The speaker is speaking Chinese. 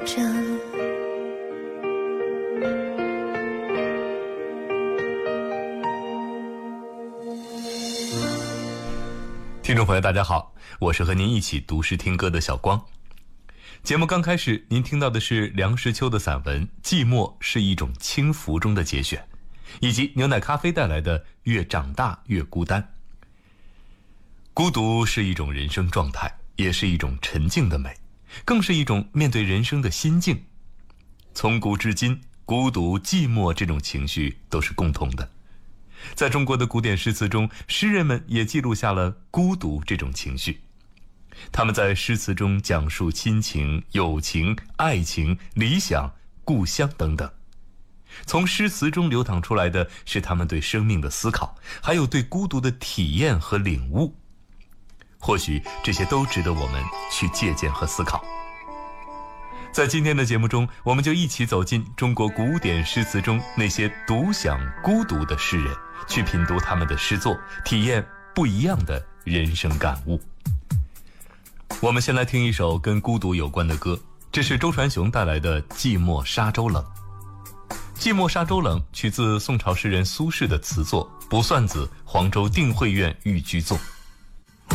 听众朋友大家好，我是和您一起读诗听歌的小光。节目刚开始您听到的是梁实秋的散文《寂寞是一种轻浮》中的节选，以及牛奶咖啡带来的越长大越孤单。孤独是一种人生状态，也是一种沉静的美，更是一种面对人生的心境。从古至今，孤独寂寞这种情绪都是共同的。在中国的古典诗词中，诗人们也记录下了孤独这种情绪。他们在诗词中讲述亲情、友情、爱情、理想、故乡等等。从诗词中流淌出来的是他们对生命的思考，还有对孤独的体验和领悟。或许这些都值得我们去借鉴和思考。在今天的节目中，我们就一起走进中国古典诗词中那些独享孤独的诗人，去品读他们的诗作，体验不一样的人生感悟。我们先来听一首跟孤独有关的歌，这是周传雄带来的《寂寞沙洲冷》。《寂寞沙洲冷》取自宋朝诗人苏轼的词作《卜算子·黄州定慧院寓居作》。